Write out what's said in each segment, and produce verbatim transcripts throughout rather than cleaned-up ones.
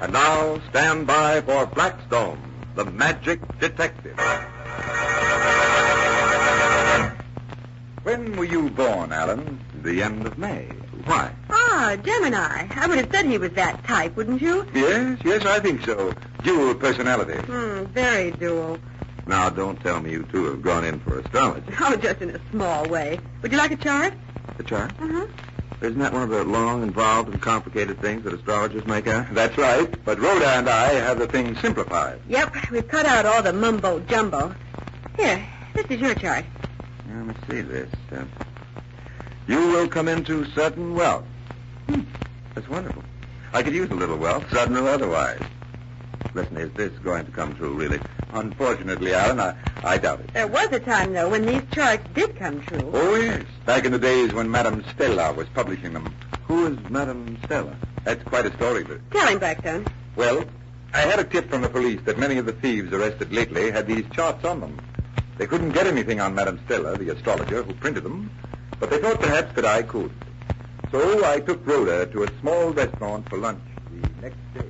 And now, stand by for Blackstone, the Magic Detective. When were you born, Alan? The end of May. Why? Ah, Gemini. I would have said he was that type, wouldn't you? Yes, yes, I think so. Dual personality. Hmm, very dual. Now, don't tell me you two have gone in for astrology. Oh, just in a small way. Would you like a chart? The chart? Uh-huh. Isn't that one of the long, involved, and complicated things that astrologers make out? That's right. But Rhoda and I have the thing simplified. Yep, we've cut out all the mumbo-jumbo. Here, this is your chart. Let me see this. Uh, you will come into sudden wealth. Hmm. That's wonderful. I could use a little wealth, sudden or otherwise. Listen, is this going to come true, really? Unfortunately, Alan, I, I doubt it. There was a time, though, when these charts did come true. Oh, yes. Back in the days when Madame Stella was publishing them. Who is Madame Stella? That's quite a story, but... Tell him, Blackstone. Well, I had a tip from the police that many of the thieves arrested lately had these charts on them. They couldn't get anything on Madame Stella, the astrologer who printed them, but they thought perhaps that I could. So I took Rhoda to a small restaurant for lunch the next day.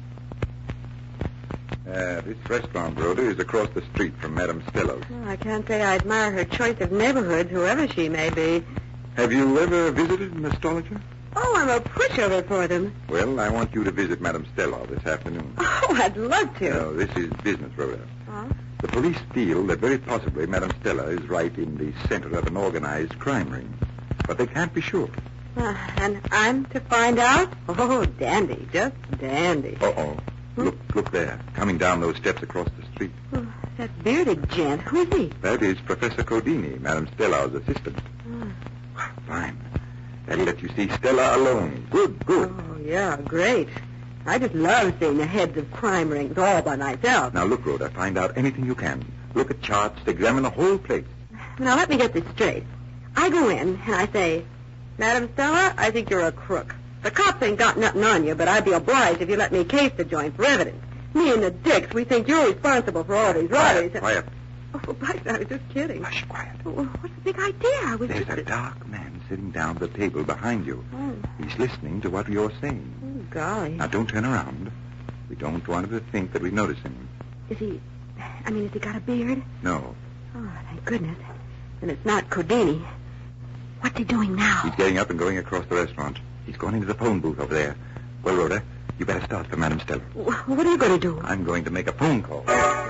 Uh, this restaurant, Rhoda, is across the street from Madame Stella's. Oh, I can't say I admire her choice of neighborhoods, whoever she may be. Have you ever visited an astrologer? Oh, I'm a pushover for them. Well, I want you to visit Madame Stella this afternoon. Oh, I'd love to. No, this is business, Rhoda. Huh? The police feel that very possibly Madame Stella is right in the center of an organized crime ring. But they can't be sure. Uh, and I'm to find out? Oh, dandy, just dandy. Uh-oh. Hmm? Look, look there, coming down those steps across the street. Oh, that bearded gent, who's he? That is Professor Codini, Madame Stella's assistant. Oh. Fine. That'll let you see Stella alone. Good, good. Oh, yeah, great. I just love seeing the heads of crime rings all by myself. Now, look, Rhoda, find out anything you can. Look at charts, examine the whole place. Now, let me get this straight. I go in and I say, Madam Stella, I think you're a crook. The cops ain't got nothing on you, but I'd be obliged if you let me case the joint for evidence. Me and the Dicks, we think you're responsible for all these robberies. Quiet, quiet. Oh, Blackstone, I was just kidding. Hush, quiet. Oh, what's the big idea? I was There's just... a dark man sitting down at the table behind you. Oh. He's listening to what you're saying. Oh, golly. Now, don't turn around. We don't want him to think that we notice him. Is he... I mean, has he got a beard? No. Oh, thank goodness. And it's not Codini. What's he doing now? He's getting up and going across the restaurant. He's gone into the phone booth over there. Well, Rhoda, you better start for Madame Stella. Wh- What are you going to do? I'm going to make a phone call.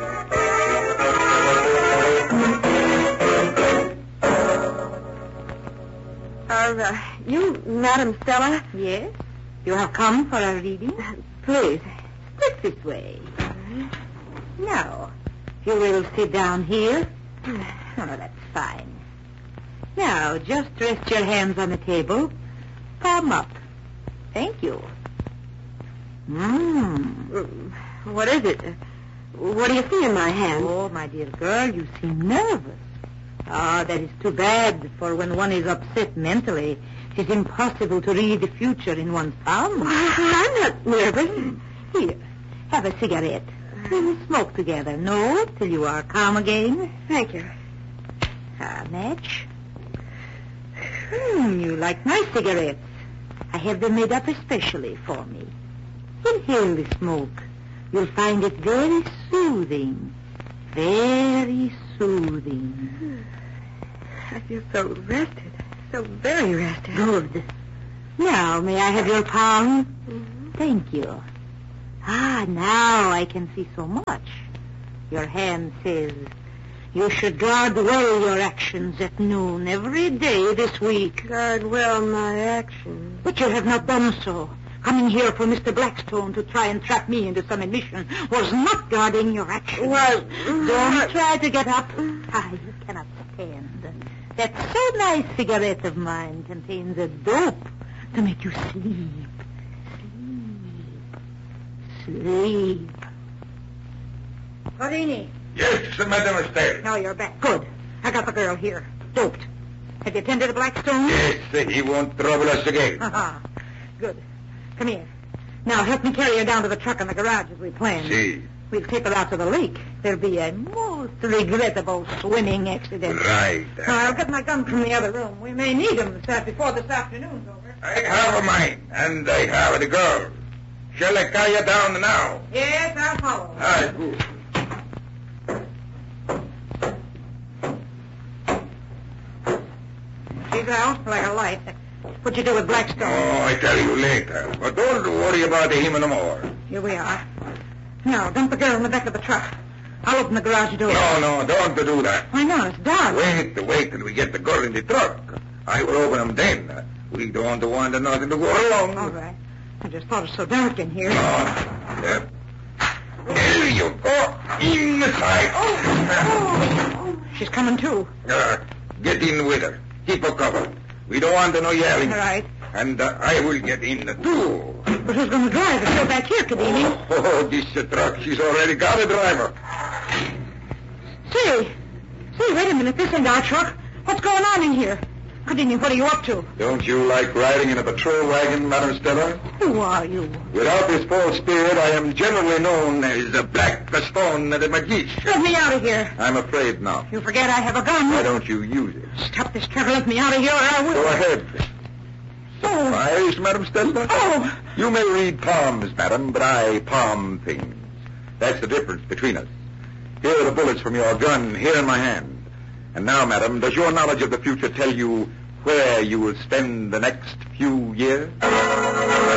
Are uh, you Madam Stella? Yes? You have come for a reading? Please. Sit this way. Now, you will sit down here. Oh, that's fine. Now, just rest your hands on the table. Palm up. Thank you. Mmm. What is it? What do you see in my hand? Oh, my dear girl, you seem nervous. Ah, that is too bad, for when one is upset mentally, it is impossible to read the future in one's palm. I'm not nervous. Here, have a cigarette. We will smoke together. No, till you are calm again. Thank you. Ah, match. Hmm, you like my cigarettes. I have them made up especially for me. Inhale the smoke. You'll find it very soothing. Very soothing. I feel so rested. So very rested. Good. Now, may I have your palm? Mm-hmm. Thank you. Ah, now I can see so much. Your hand says, you should guard well your actions at noon every day this week. Guard well my actions. But you have not done so. Coming here for Mister Blackstone to try and trap me into some admission was not guarding your actions. Well, don't try to get up. Ah, you cannot stand. That so nice cigarette of mine contains a dope to make you sleep. Sleep. Sleep. Codini. Yes, Madame Stella. Now you're back. Good. I got the girl here. Doped. Have you tended to Blackstone? Yes, he won't trouble us again. Good. Come here. Now, help me carry her down to the truck in the garage as we planned. See. We'll take her out to the lake. There'll be a most regrettable swimming accident. Right. Now, I'll get my gun from the other room. We may need them before this afternoon's over. I have a mine, and I have the girl. Shall I carry you down now? Yes, I'll follow. All right, good. She's out like a light. What'd you do with Blackstone? Oh, I tell you later. But don't worry about him no more. Here we are. Now, dump the girl in the back of the truck. I'll open the garage door. No, no, don't do that. Why not? It's dark. Wait, wait till we get the girl in the truck. I will open them then. We don't want nothing to go wrong. All right. I just thought it was so dark in here. Oh, yep. There you go. Inside. Oh, oh. She's coming too. Uh, get in with her. Keep her covered. We don't want no yelling. All right. And uh, I will get in too. But who's going to drive? It's still back here, Kadini. Oh, this uh, truck, she's already got a driver. Say, say, wait a minute. This ain't our truck. What's going on in here? Kadini, what are you up to? Don't you like riding in a patrol wagon, Madam Stella? Who are you? Without this false spirit, I am generally known as the Black Gaston the Magician. Let me out of here. I'm afraid not. You forget I have a gun. Why don't you use it? Stop this truck and let me out of here, or I will. Go ahead. Oh. Surprised, Madam Stella? Oh. You may read palms, madam, but I palm things. That's the difference between us. Here are the bullets from your gun, here in my hand. And now, madam, does your knowledge of the future tell you where you will spend the next few years?